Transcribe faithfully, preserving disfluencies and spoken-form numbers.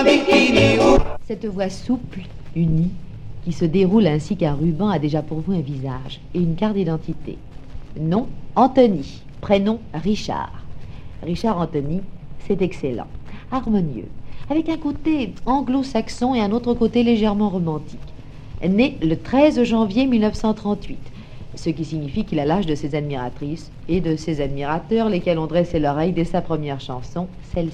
Cette voix souple, unie, qui se déroule ainsi qu'un ruban a déjà pour vous un visage et une carte d'identité. Nom, Anthony. Prénom, Richard. Richard Anthony, c'est excellent. Harmonieux. Avec un côté anglo-saxon et un autre côté légèrement romantique. Né le treize janvier mille neuf cent trente-huit. Ce qui signifie qu'il a l'âge de ses admiratrices et de ses admirateurs, lesquels ont dressé l'oreille dès sa première chanson, celle-ci.